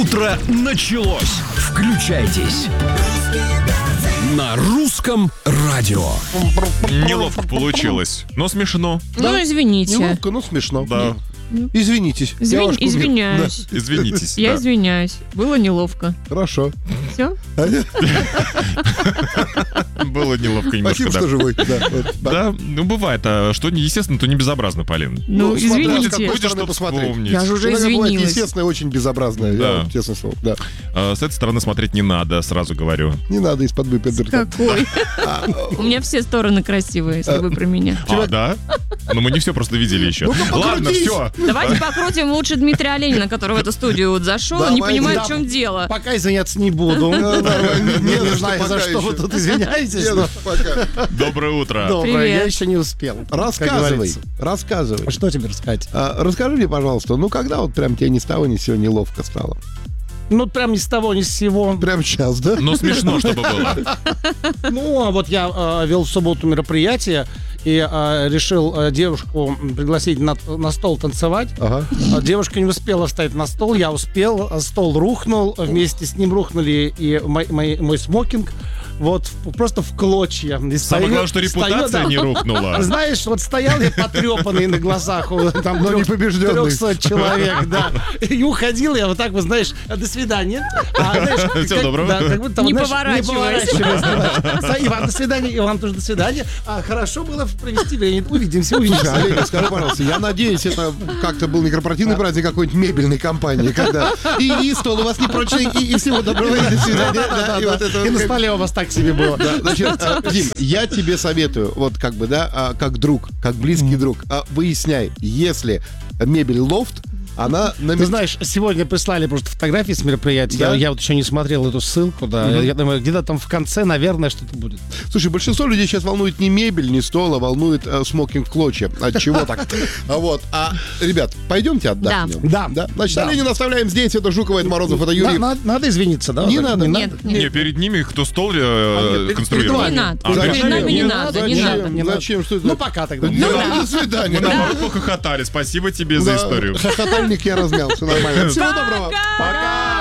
Утро началось. Включайтесь. На русском радио. Неловко получилось, но смешно. Ну, извините. Неловко, но смешно. Да. Извинитесь. Я ваш кумир. Извиняюсь. Извинитесь. Я да. извиняюсь. Было неловко. Хорошо. Все? Было неловко немножко, Спасибо, да. что живой. Да, вот. Да, ну бывает, что естественно, то не безобразно, Полин. Ну, смотря с извините. какой Будешь стороны что-то посмотреть. вспомнить. Я же уже Иногда бывает извинилась. естественно очень безобразное. Да. Я вот, честное слово. Да. С этой стороны смотреть не надо, сразу говорю. Не надо из-под выпадырта. Какой? У меня все стороны красивые, если вы про меня. Да? Но мы не все просто видели еще. Ладно, покрутись. все. Давайте покрутим лучше Дмитрия Оленина, который в эту студию вот зашел и не Давайте. понимает, Да. в чем дело. Пока извиняться не буду. Не знаю, за что вы тут извиняетесь. но Доброе утро. Доброе, Привет. я еще не успел. как Рассказывай. говорится. Рассказывай. Что тебе рассказать? Расскажи мне, пожалуйста, ну когда вот прям тебе ни с того ни с сего неловко стало? Ну, прям ни с того, ни с сего. Прям сейчас, да? Но смешно, чтобы было. Ну, а вот я вел в субботу мероприятие и решил девушку пригласить на стол танцевать. Ага. Девушка не успела встать на стол, я успел. Стол рухнул, вместе с ним рухнули и мой смокинг. Вот просто в клочья. И Самое главное, что репутация не рухнула. Знаешь, вот стоял я потрепанный на глазах у там Но не побежденный. 300 человек, да. И уходил я вот так вот, знаешь, до свидания. Всего доброго. Да, как будто, Не знаешь, поворачиваясь. да. Иван, до свидания, и вам тоже до свидания. Хорошо было провести время. Увидимся. Слушай, Олег, скажи, пожалуйста, я надеюсь, это как-то был не корпоративный праздник какой-нибудь мебельной компании, когда и стол у вас непрочный, и всего доброго, и до свидания. Да, и вот это И вот на как- столе у вас так себе было. Да, значит, Дим, я тебе советую, вот как бы, да, как друг, как близкий друг, выясняй, если мебель лофт, она на Ты знаешь, сегодня прислали просто фотографии с мероприятия. Да? Я вот еще не смотрел эту ссылку, да. Я думаю, где-то там в конце, наверное, что-то будет. Слушай, большинство людей сейчас волнует не мебель, не стол, а волнует смокинг клочья. От чего так? Вот. Ребят, пойдемте отдохнем. Да. Значит, Да. Оленина оставляем здесь. Это Жукова, это Морозов, это Юрий. Надо извиниться, да? Не Так, надо. Нет, Не, нет. перед ними кто стол конструировал. Не надо. А, Перед зачем? нами не надо, не надо. Зачем? Что это? Ну, пока тогда. Ну, до свидания. Мы наоборот похохотали. Спасибо тебе за историю. Хохотальник я размял. Все нормально. Всего доброго. Пока!